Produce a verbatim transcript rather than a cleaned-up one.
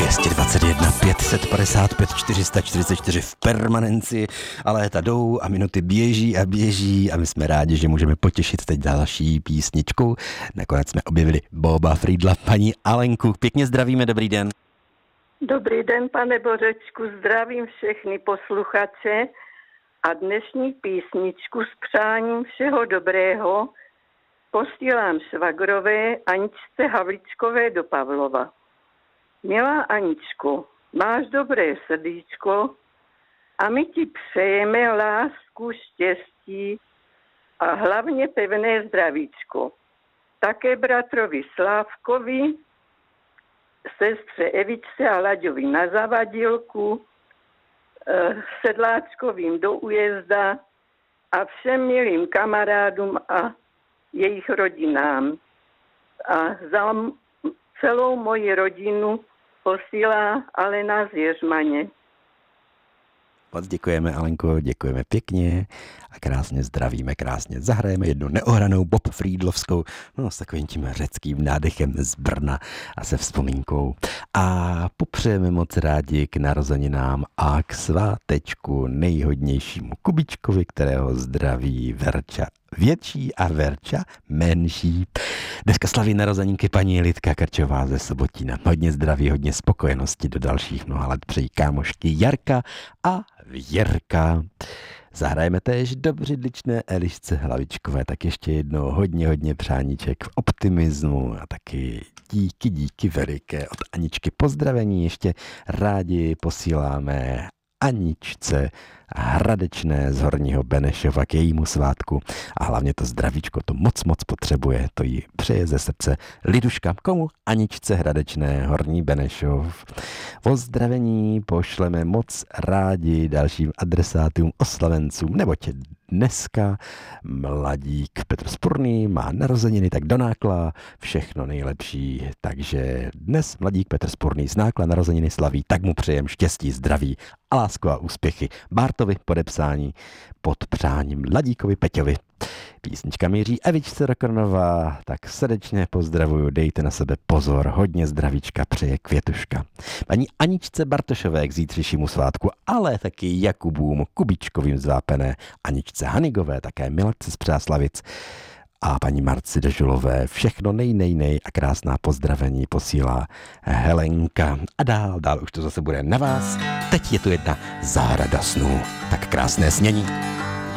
dvě dvacet jedna, pět set padesát pět, čtyři sta čtyřicet čtyři v permanenci, ale léta jdou a minuty běží a běží a my jsme rádi, že můžeme potěšit teď další písničkou. Nakonec jsme objevili Boba Friedla, paní Alenku. Pěkně zdravíme, dobrý den. Dobrý den, pane Bořečku, zdravím všechny posluchače a dnešní písničku s přáním všeho dobrého posílám švagrové Aničce Havličkové do Pavlova. Milá Aničko, máš dobré srdíčko a my ti přejeme lásku, štěstí a hlavně pevné zdravíčko. Také bratrovi Slávkovi, sestře Evičce a Laďovi na zavadilku, Sedláčkovým do Ujezda a všem milým kamarádům a jejich rodinám. A za celou moji rodinu posílá Alena z Jeřmaně. Moc děkujeme, Alenko, děkujeme pěkně a krásně zdravíme, krásně zahrajeme jednu neohranou Bob Friedlovskou, no s takovým tím řeckým nádechem z Brna a se vzpomínkou. A popřejeme moc rádi k narozeninám a k svátečku nejhodnějšímu Kubičkovi, kterého zdraví Verča větší a Verča menší. Dneska slaví narozeninky paní Lidka Krčová ze Sobotína. Hodně zdraví, hodně spokojenosti do dalších mnoha let přejí kámošky Jarka a Věrka. Zahrajeme též do břidličné Elišce Hlavičkové, tak ještě jednou hodně, hodně přáníček v optimismu a taky díky, díky veliké od Aničky pozdravení. Ještě rádi posíláme Aničce Hradečné z Horního Benešova k jejímu svátku a hlavně to zdravíčko to moc, moc potřebuje, to jí přeje ze srdce Liduška. Komu? Aničce Hradečné, Horní Benešov. Pozdravení pošleme moc rádi dalším adresátům, oslavencům, neboť dneska mladík Petr Spurný má narozeniny, tak do Nákla všechno nejlepší. Takže dnes mladík Petr Spurný z Nákla narozeniny slaví, tak mu přejem štěstí, zdraví a lásku a úspěchy. Bártovi podepsání pod přáním Mladíkovi Peťovi. Písnička míří Evičce Rokornová, tak srdečně pozdravuju, dejte na sebe pozor, hodně zdravíčka přeje Květuška. Paní Aničce Bartošové k zítřejšímu svátku, ale taky Jakubům Kubičkovým zvápené, Aničce Hanigové, také Miladce z Přáslavic a paní Marci Dežulové. Všechno nej, nej, nej a krásná pozdravení posílá Helenka. A dál, dál už to zase bude na vás. Teď je tu jedna zahrada snů. Tak krásné snění.